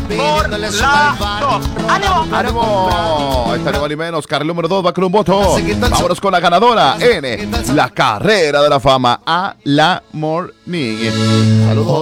por la 2. ¡Ánimo! ¡Ánimo! Esta no vale menos. Carril número 2 va con un voto. Vámonos con la ganadora en la carrera de la fama a la Morning. Saludos.